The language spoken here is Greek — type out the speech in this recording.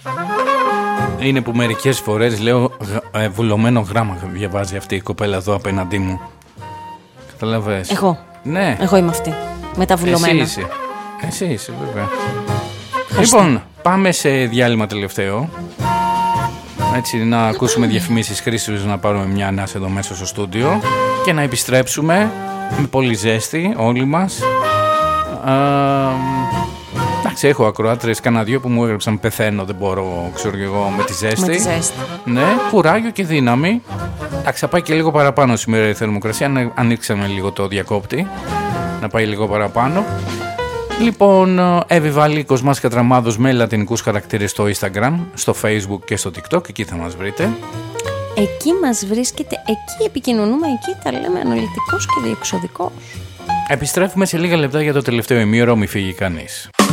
Είναι που μερικές φορές λέω βουλωμένο γράμμα διαβάζει αυτή η κοπέλα εδώ απέναντί μου. Καταλαβες? Εγώ. Ναι. Εγώ είμαι αυτή. Με τα βουλωμένα. Εσύ είσαι βέβαια. Λοιπόν, πάμε σε διάλειμμα τελευταίο. Έτσι να ακούσουμε διαφημίσεις χρήσιμες, να πάρουμε μια ανάσα εδώ μέσα στο στούντιο και να επιστρέψουμε με πολύ ζέστη όλοι μας. Εντάξει, έχω ακροάτρες κανένα δυο που μου έγραψαν πεθαίνω, δεν μπορώ, ξέρω εγώ, με τη ζέστη. Ναι, κουράγιο και δύναμη. Εντάξει, θα πάει και λίγο παραπάνω σήμερα η θερμοκρασία, ανοίξαμε λίγο το διακόπτη, να πάει λίγο παραπάνω. Λοιπόν, Εύη Βαλίκος, Μάς Κατραμάδος με λατινικούς χαρακτήρες στο Instagram, στο Facebook και στο TikTok, εκεί θα μας βρείτε. Εκεί μας βρίσκεται, εκεί επικοινωνούμε, εκεί τα λέμε αναλυτικός και διεξοδικός. Επιστρέφουμε σε λίγα λεπτά για το τελευταίο ημίωρο, μη φύγει κανείς.